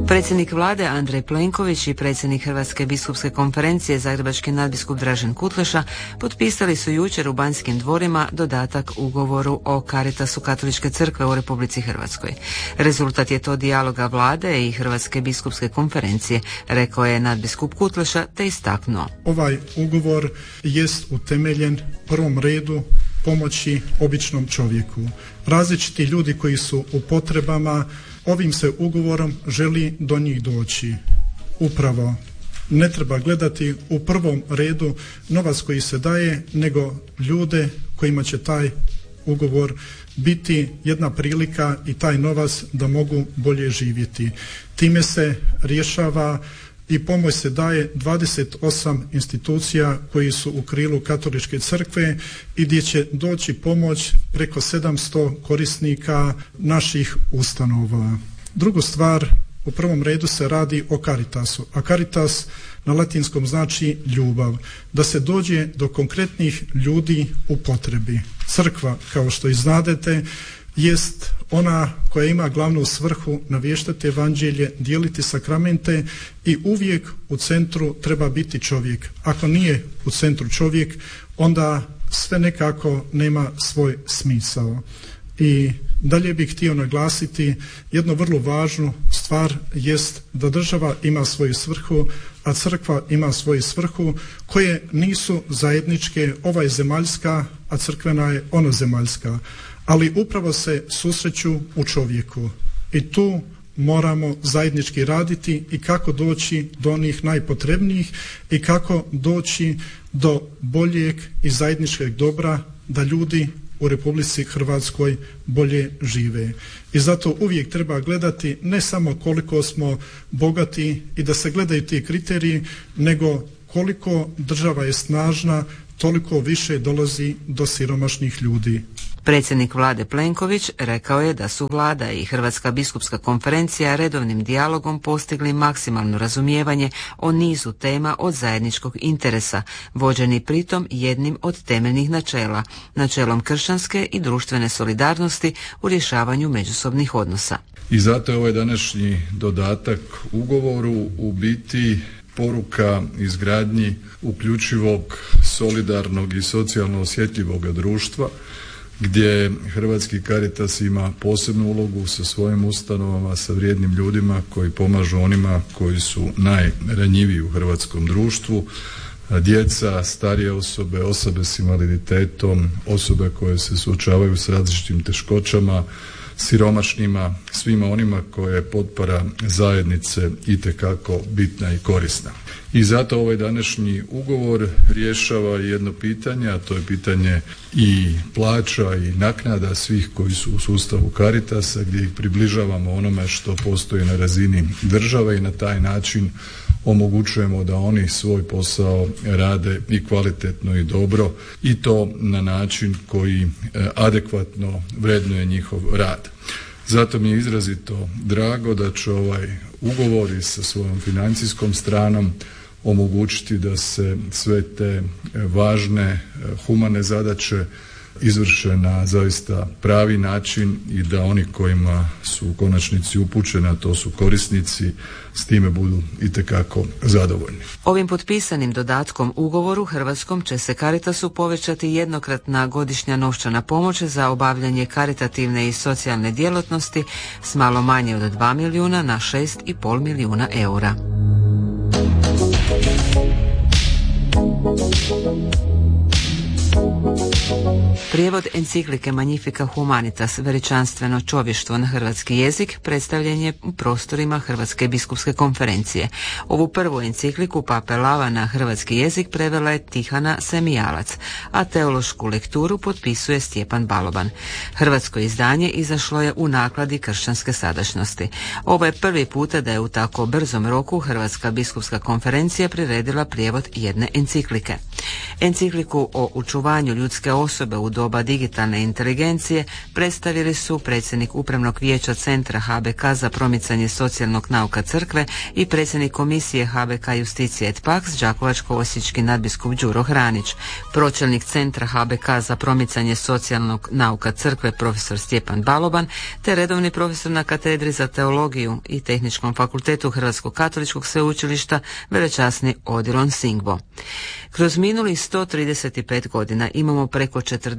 Predsjednik vlade Andrej Plenković i predsjednik Hrvatske biskupske konferencije zagrebački nadbiskup Dražen Kutleša potpisali su jučer u Banjskim dvorima dodatak ugovoru o Caritasu Katoličke crkve u Republici Hrvatskoj. Rezultat je to dijaloga vlade i Hrvatske biskupske konferencije, rekao je nadbiskup Kutleša te istaknuo. Ovaj ugovor jest utemeljen u prvom redu pomoći običnom čovjeku. Različiti ljudi koji su u potrebama, ovim se ugovorom želi do njih doći. Upravo ne treba gledati u prvom redu novac koji se daje, nego ljude kojima će taj ugovor biti jedna prilika i taj novac da mogu bolje živjeti. Time se rješava i pomoć se daje 28 institucija koji su u krilu Katoličke crkve i gdje će doći pomoć preko 700 korisnika naših ustanova. Drugu stvar, u prvom redu se radi o Caritasu, a Caritas na latinskom znači ljubav, da se dođe do konkretnih ljudi u potrebi. Crkva, kao što i znadete, jest ona koja ima glavnu svrhu naviještati evanđelje, dijeliti sakramente i uvijek u centru treba biti čovjek. Ako nije u centru čovjek, onda sve nekako nema svoj smisao. I dalje bih htio naglasiti jednu vrlo važnu stvar, jest da država ima svoju svrhu, a crkva ima svoju svrhu koje nisu zajedničke, ova je zemaljska, a crkvena je onozemaljska. Ali upravo se susreću u čovjeku i tu moramo zajednički raditi i kako doći do onih najpotrebnijih i kako doći do boljeg i zajedničkog dobra da ljudi u Republici Hrvatskoj bolje žive. I zato uvijek treba gledati ne samo koliko smo bogati i da se gledaju ti kriteriji, nego koliko država je snažna, toliko više dolazi do siromašnih ljudi. Predsjednik vlade Plenković rekao je da su vlada i Hrvatska biskupska konferencija redovnim dijalogom postigli maksimalno razumijevanje o nizu tema od zajedničkog interesa, vođeni pritom jednim od temeljnih načela, načelom kršćanske i društvene solidarnosti u rješavanju međusobnih odnosa. I zato je ovaj današnji dodatak ugovoru u biti poruka izgradnji uključivog, solidarnog i socijalno osjetljivog društva, gdje Hrvatski Caritas ima posebnu ulogu sa svojim ustanovama, sa vrijednim ljudima koji pomažu onima koji su najranjiviji u hrvatskom društvu, djeca, starije osobe, osobe s invaliditetom, osobe koje se suočavaju s različitim teškoćama, siromašnima, svima onima koje je potpora zajednice itekako bitna i korisna. I zato ovaj današnji ugovor rješava jedno pitanje, a to je pitanje i plaća i naknada svih koji su u sustavu Caritasa, gdje ih približavamo onome što postoji na razini države i na taj način omogućujemo da oni svoj posao rade i kvalitetno i dobro i to na način koji adekvatno vrednuje njihov rad. Zato mi je izrazito drago da će ovaj ugovor i sa svojom financijskom stranom omogućiti da se sve te važne humane zadaće izvrše na zaista pravi način i da oni kojima su u konačnici upućeni, a to su korisnici, s time budu itekako zadovoljni. Ovim potpisanim dodatkom ugovoru hrvatskom će se Caritasu povećati jednokratna godišnja novčana pomoć za obavljanje karitativne i socijalne djelatnosti s malo manje od 2 milijuna na 6,5 milijuna eura. Prijevod enciklike Magnifica Humanitas, veličanstveno čovještvo na hrvatski jezik, predstavljen je u prostorima Hrvatske biskupske konferencije. Ovu prvu encikliku Pape Lava na hrvatski jezik prevela je Tihana Semijalac, a teološku lekturu potpisuje Stjepan Baloban. Hrvatsko izdanje izašlo je u nakladi kršćanske sadašnjosti. Ovo je prvi puta da je u tako brzom roku Hrvatska biskupska konferencija priredila prijevod jedne enciklike. Encikliku o očuvanju ljudske osobe u dobu doba digitalne inteligencije predstavili su predsjednik Upravnog vijeća Centra HBK za promicanje socijalnog nauka crkve i predsjednik komisije HBK Justicija et Pax đakovačko-osječki nadbiskup Đuro Hranić, pročelnik Centra HBK za promicanje socijalnog nauka crkve profesor Stjepan Baloban te redovni profesor na katedri za teologiju i Tehničkom fakultetu Hrvatskog katoličkog sveučilišta velečasni Odilon Singbo. Kroz minulih 135 godina imamo preko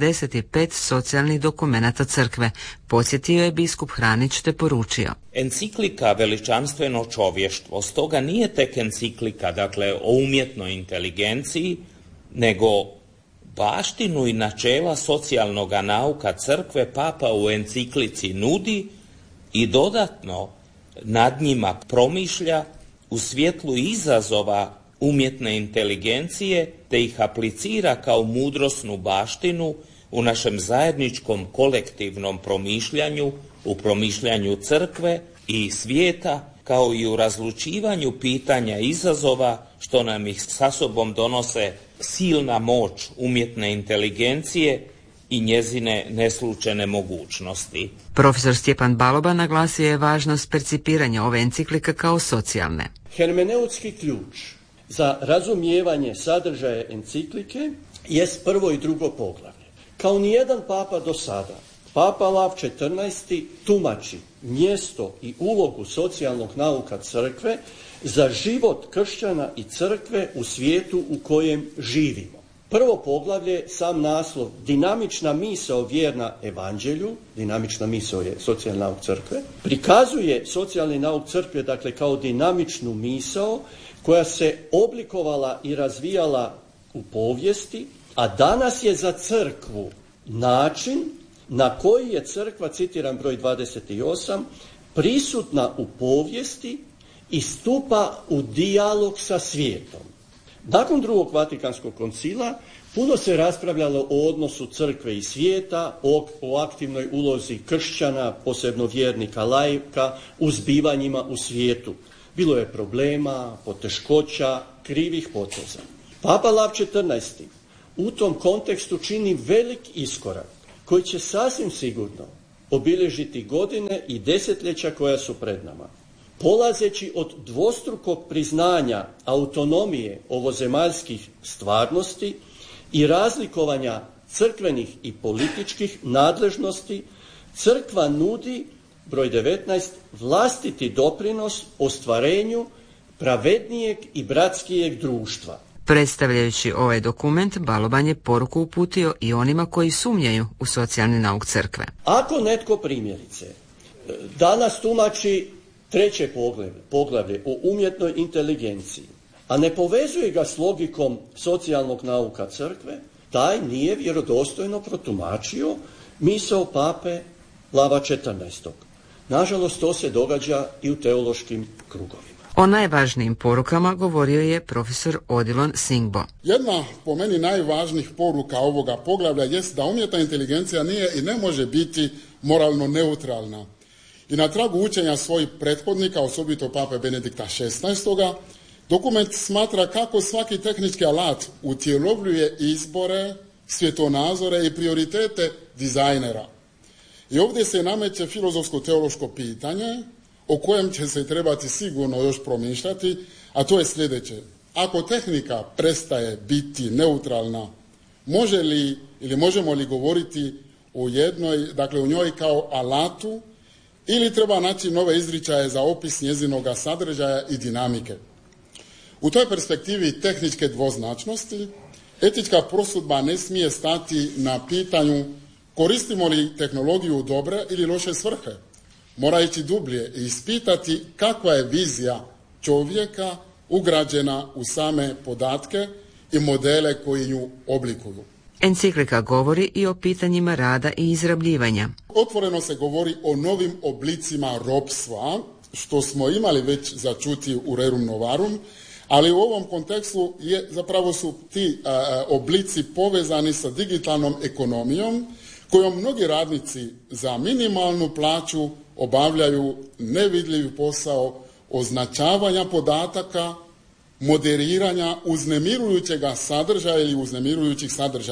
45 socijalnih dokumenata crkve, podsjetio je biskup Hranić te poručio. Enciklika Veličanstveno čovještvo stoga nije tek enciklika, dakle o umjetnoj inteligenciji, nego baštinu i načela socijalnog nauka crkve Papa u enciklici nudi i dodatno nad njima promišlja u svjetlu izazova umjetne inteligencije te ih aplicira kao mudrosnu baštinu u našem zajedničkom kolektivnom promišljanju, u promišljanju crkve i svijeta, kao i u razlučivanju pitanja izazova što nam ih sa sobom donose silna moć umjetne inteligencije i njezine neslučene mogućnosti. Profesor Stjepan Baloban naglasio je važnost percipiranja ove enciklike kao socijalne. Hermeneutski ključ za razumijevanje sadržaja enciklike jest prvo i drugo poglavlje. Kao nijedan papa do sada, Papa Lav XIV tumači mjesto i ulogu socijalnog nauka crkve za život kršćana i crkve u svijetu u kojem živimo. Prvo poglavlje, sam naslov, dinamična misao vjerna evanđelju, dinamična misao je socijalni nauk crkve, prikazuje socijalni nauk crkve, dakle, kao dinamičnu misao koja se oblikovala i razvijala u povijesti, a danas je za crkvu način na koji je crkva, citiram broj 28, prisutna u povijesti i stupa u dijalog sa svijetom. Nakon drugog Vatikanskog koncila puno se raspravljalo o odnosu crkve i svijeta, o aktivnoj ulozi kršćana, posebno vjernika laika, u zbivanjima u svijetu. Bilo je problema, poteškoća, krivih poteza. Papa Lav XIV u tom kontekstu čini velik iskorak koji će sasvim sigurno obilježiti godine i desetljeća koja su pred nama. Polazeći od dvostrukog priznanja autonomije ovozemaljskih stvarnosti i razlikovanja crkvenih i političkih nadležnosti, crkva nudi, broj 19, vlastiti doprinos ostvarenju pravednijeg i bratskijeg društva. Predstavljajući ovaj dokument, Baloban je poruku uputio i onima koji sumnjaju u socijalni nauk crkve. Ako netko primjerice danas tumači treće poglavlje o umjetnoj inteligenciji, a ne povezuje ga s logikom socijalnog nauka crkve, taj nije vjerodostojno protumačio misao pape Lava XIV. Nažalost, to se događa i u teološkim krugovima. O najvažnijim porukama govorio je profesor Odilon Singbo. Jedna po meni najvažnijih poruka ovoga poglavlja jest da umjetna inteligencija nije i ne može biti moralno neutralna. I na tragu učenja svojih prethodnika, osobito pape Benedikta XVI, dokument smatra kako svaki tehnički alat utjelovljuje izbore, svjetonazore i prioritete dizajnera. I ovdje se nameće filozofsko-teološko pitanje o kojem će se trebati sigurno još promišljati, a to je sljedeće. Ako tehnika prestaje biti neutralna, može li ili možemo li govoriti o jednoj, dakle u njoj kao alatu, ili treba naći nove izričaje za opis njezinoga sadržaja i dinamike. U toj perspektivi tehničke dvoznačnosti, etička prosudba ne smije stati na pitanju koristimo li tehnologiju u dobre ili loše svrhe. Mora ići dublje i ispitati kakva je vizija čovjeka ugrađena u same podatke i modele koji nju oblikuju. Enciklika govori i o pitanjima rada i izrabljivanja. Otvoreno se govori o novim oblicima ropstva, što smo imali već za čuti u Rerum Novarum, ali u ovom kontekstu zapravo su ti oblici povezani sa digitalnom ekonomijom, kojom mnogi radnici za minimalnu plaću obavljaju nevidljivi posao označavanja podataka, moderiranja uznemirujućega sadržaja ili uznemirujućih sadržaja.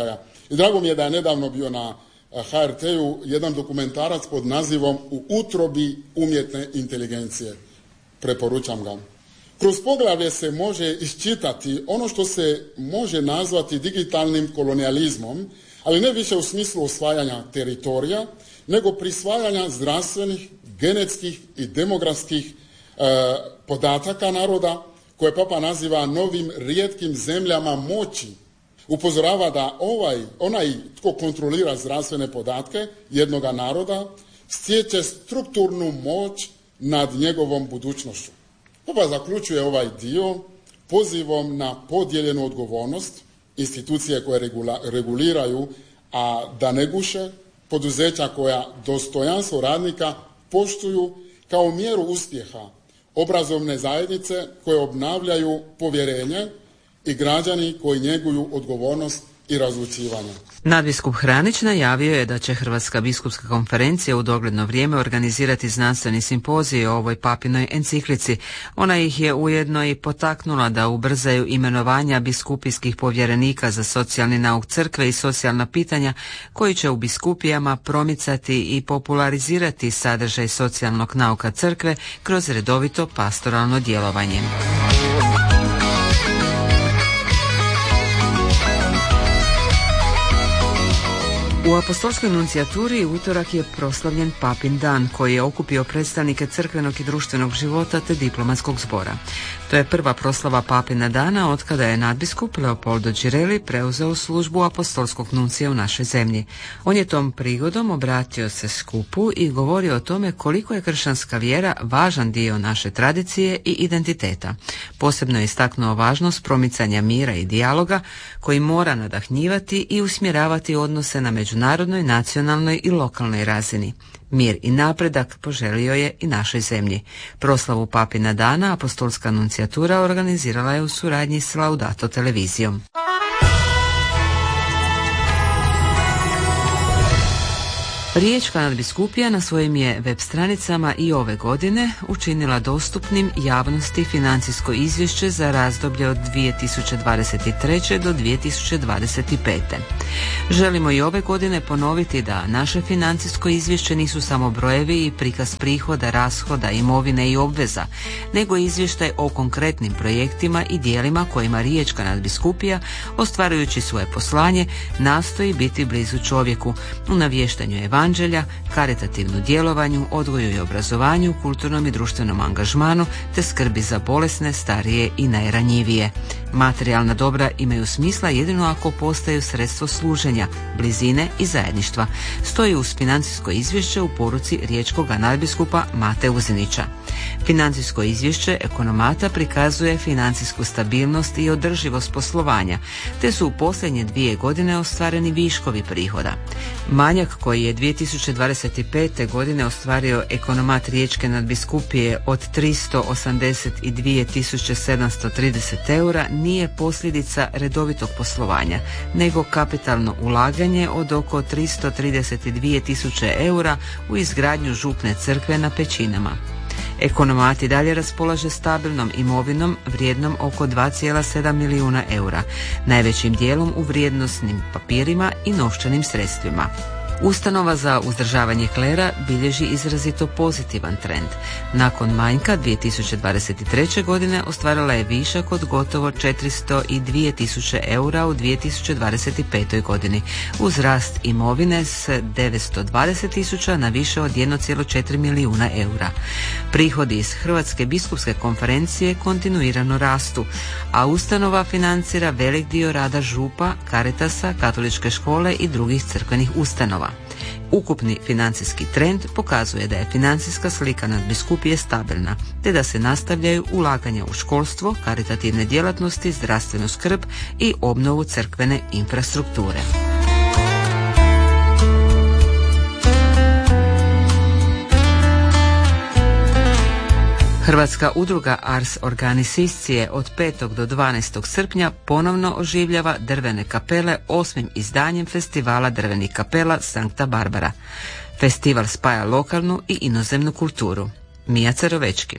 I drago mi je da je nedavno bio na HRT-u jedan dokumentarac pod nazivom U utrobi umjetne inteligencije. Preporučam ga. Kroz poglavlje se može iščitati ono što se može nazvati digitalnim kolonijalizmom, ali ne više u smislu osvajanja teritorija, nego prisvajanja zdravstvenih, genetskih i demografskih podataka naroda, koje Papa naziva novim rijetkim zemljama moći. Upozorava da onaj tko kontrolira zdravstvene podatke jednoga naroda stječe strukturnu moć nad njegovom budućnošću. Papa zaključuje ovaj dio pozivom na podijeljenu odgovornost, institucije koje reguliraju, a da ne guše, poduzeća koja dostojanstvo radnika poštuju kao mjeru uspjeha, obrazovne zajednice koje obnavljaju povjerenje i građani koji njeguju odgovornost i razlučivanje. Nadbiskup Hranić najavio je da će Hrvatska biskupska konferencija u dogledno vrijeme organizirati znanstveni simpozij o ovoj papinoj enciklici. Ona ih je ujedno i potaknula da ubrzaju imenovanja biskupijskih povjerenika za socijalni nauk crkve i socijalna pitanja, koji će u biskupijama promicati i popularizirati sadržaj socijalnog nauka crkve kroz redovito pastoralno djelovanje. U apostolskoj nuncijaturi utorak je proslavljen Papin dan, koji je okupio predstavnike crkvenog i društvenog života te diplomatskog zbora. To je prva proslava Papina dana otkada je nadbiskup Leopoldo Girelli preuzeo službu apostolskog nuncija u našoj zemlji. On je tom prigodom obratio se skupu i govorio o tome koliko je kršćanska vjera važan dio naše tradicije i identiteta. Posebno je istaknuo važnost promicanja mira i dijaloga koji mora nadahnjivati i usmjeravati odnose na međunarodnoj, nacionalnoj i lokalnoj razini. Mir i napredak poželio je i našoj zemlji. Proslavu Papina dana apostolska nuncijatura organizirala je u suradnji s Laudato televizijom. Riječka nadbiskupija na svojim je web stranicama i ove godine učinila dostupnim javnosti financijsko izvješće za razdoblje od 2023. do 2025. Želimo i ove godine ponoviti da naše financijsko izvješće nisu samo brojevi i prikaz prihoda, rashoda, imovine i obveza, nego izvještaj o konkretnim projektima i dijelima kojima Riječka nadbiskupija, ostvarujući svoje poslanje, nastoji biti blizu čovjeku u navještanju evanđelja, karitativnu djelovanju, odgoju i obrazovanju, kulturnom i društvenom angažmanu te skrbi za bolesne, starije i najranjivije. Materijalna dobra imaju smisla jedino ako postaju sredstvo služenja, blizine i zajedništva, stoji uz financijsko izvješće u poruci riječkog nadbiskupa Mate Uzinića. Financijsko izvješće ekonomata prikazuje financijsku stabilnost i održivost poslovanja, te su u posljednje 2 godine ostvareni viškovi prihoda. Manjak koji je 2025. godine ostvario ekonomat riječke nadbiskupije od 382.730 eura nije posljedica redovitog poslovanja, nego kapitalno ulaganje od oko 332.000 eura u izgradnju župne crkve na Pećinama. Ekonomat i dalje raspolaže stabilnom imovinom vrijednom oko 2,7 milijuna eura, najvećim dijelom u vrijednosnim papirima i novčanim sredstvima. Ustanova za uzdržavanje klera bilježi izrazito pozitivan trend. Nakon manjka 2023. godine ostvarila je višak od gotovo 402.000 eura u 2025. godini, uz rast imovine s 920.000 na više od 1,4 milijuna eura. Prihodi iz Hrvatske biskupske konferencije kontinuirano rastu, a ustanova financira velik dio rada župa, Caritasa, katoličke škole i drugih crkvenih ustanova. Ukupni financijski trend pokazuje da je financijska slika nadbiskupije stabilna, te da se nastavljaju ulaganja u školstvo, karitativne djelatnosti, zdravstvenu skrb i obnovu crkvene infrastrukture. Hrvatska udruga Ars Organiciscije od 5. do 12. srpnja ponovno oživljava drvene kapele 8. izdanjem festivala drvenih kapela Sankta Barbara. Festival spaja lokalnu i inozemnu kulturu. Mija Cerovečki.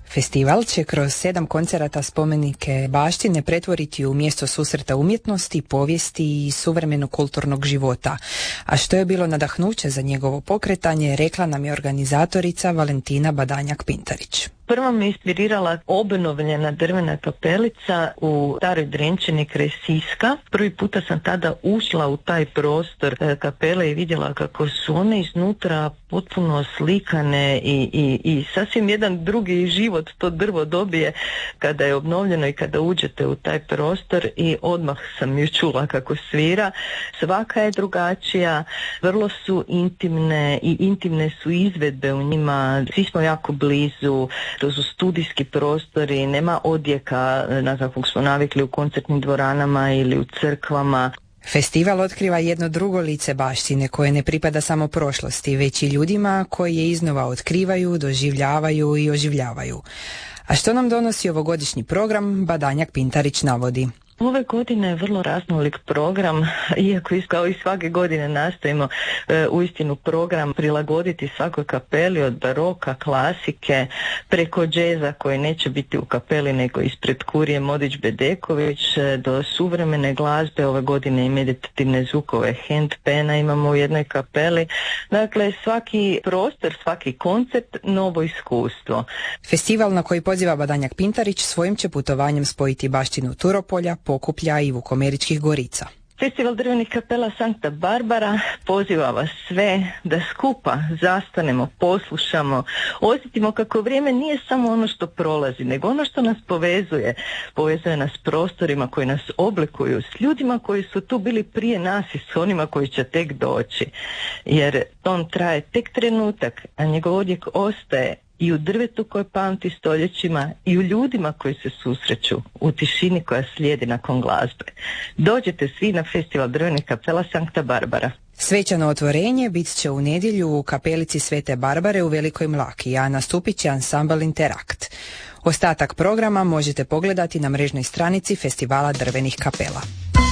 Festival će kroz 7 koncerata spomenike baštine pretvoriti u mjesto susreta umjetnosti, povijesti i suvremenog kulturnog života. A što je bilo nadahnuće za njegovo pokretanje, rekla nam je organizatorica Valentina Badanjak-Pintarić. Prvo me inspirirala obnovljena drvena kapelica u Staroj Drenčini kraj Siska. Prvi puta sam tada ušla u taj prostor kapele i vidjela kako su one iznutra potpuno slikane i sasvim jedan drugi život to drvo dobije kada je obnovljeno i kada uđete u taj prostor i odmah sam ju čula kako svira. Svaka je drugačija, vrlo su intimne i intimne su izvedbe u njima. Svi smo jako blizu. To su studijski prostori, nema odjeka na kakvog smo navikli u koncertnim dvoranama ili u crkvama. Festival otkriva jedno drugo lice baštine koje ne pripada samo prošlosti, već i ljudima koji je iznova otkrivaju, doživljavaju i oživljavaju. A što nam donosi ovogodišnji program, Badanjak-Pintarić navodi. Ove godine je vrlo raznolik program, iako kao i svake godine nastojimo uistinu program prilagoditi svakoj kapeli od baroka, klasike, preko džeza koji neće biti u kapeli nego ispred kurije Modić-Bedeković do suvremene glazbe. Ove godine i meditativne zvukove handpena imamo u jednoj kapeli. Dakle, svaki prostor, svaki koncert, novo iskustvo. Festival na koji poziva Badanjak-Pintarić svojim će putovanjem spojiti baštinu Turopolja, Pokuplja i Vukomeričkih Gorica. Festival drvenih kapela Sankta Barbara poziva vas sve da skupa zastanemo, poslušamo, osjetimo kako vrijeme nije samo ono što prolazi, nego ono što nas povezuje. Povezuje nas s prostorima koji nas oblikuju, s ljudima koji su tu bili prije nas i s onima koji će tek doći. Jer on traje tek trenutak, a njegov odjek ostaje i u drvetu koje pamti stoljećima i u ljudima koji se susreću u tišini koja slijedi nakon glazbe. Dođete svi na Festival drvenih kapela Sankta Barbara. Svečano otvorenje bit će u nedjelju u kapelici Svete Barbare u Velikoj Mlaki, a nastupit će ansambl Interakt. Ostatak programa možete pogledati na mrežnoj stranici Festivala drvenih kapela.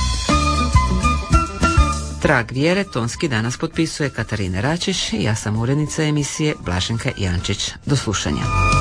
Trag vjere tonski danas potpisuje Katarina Račiš i ja sam urednica emisije Blaženka Jančić. Do slušanja.